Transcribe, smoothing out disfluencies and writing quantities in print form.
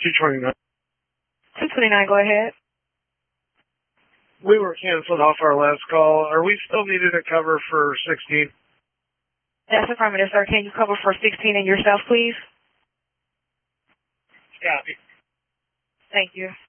229. 229, go ahead. We were canceled off our last call. Are we still needed a cover for 16? That's affirmative, sir. Can you cover for 16 and yourself, please? Copy. Thank you.